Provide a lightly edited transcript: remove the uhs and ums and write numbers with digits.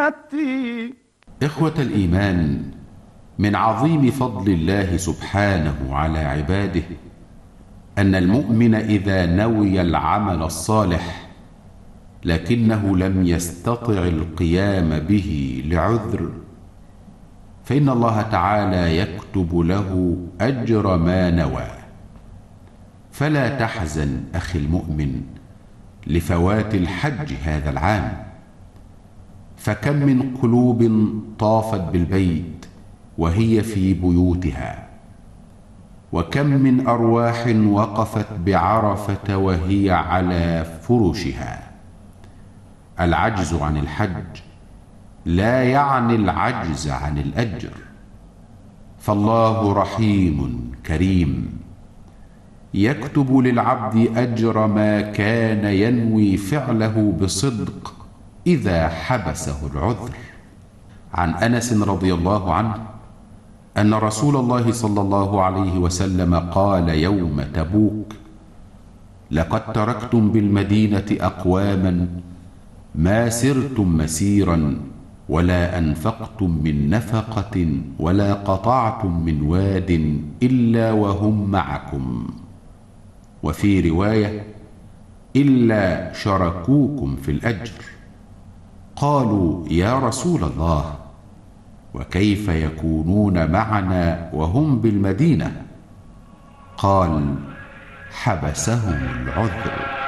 جنتي. إخوة الإيمان، من عظيم فضل الله سبحانه على عباده أن المؤمن إذا نوي العمل الصالح لكنه لم يستطع القيام به لعذر، فإن الله تعالى يكتب له أجر ما نوى. فلا تحزن أخي المؤمن لفوات الحج هذا العام، فكم من قلوب طافت بالبيت وهي في بيوتها، وكم من أرواح وقفت بعرفة وهي على فرشها. العجز عن الحج لا يعني العجز عن الأجر، فالله رحيم كريم يكتب للعبد أجر ما كان ينوي فعله بصدق إذا حبسه العذر. عن أنس رضي الله عنه أن رسول الله صلى الله عليه وسلم قال يوم تبوك: لقد تركتم بالمدينة أقواما ما سرتم مسيرا ولا أنفقتم من نفقة ولا قطعتم من واد إلا وهم معكم، وفي رواية: إلا شركوكم في الأجر. قالوا: يا رسول الله، وكيف يكونون معنا وهم بالمدينة؟ قال: حبسهم العذر.